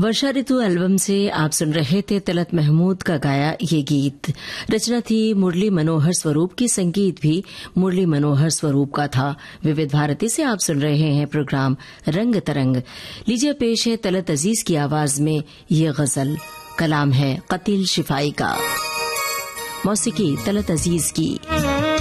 वर्षा ऋतु album से आप सुन रहे थे तलत महमूद का गाया ये गीत। रचना थी मुरली मनोहर स्वरूप की, संगीत भी मुरली मनोहर स्वरूप का था। विविध भारती से आप सुन रहे हैं प्रोग्राम रंग तरंग। लीजिए पेश है तलत अजीज की आवाज में ये गजल। कलाम है कतील शिफाई का, मौसीकी तलत अजीज की।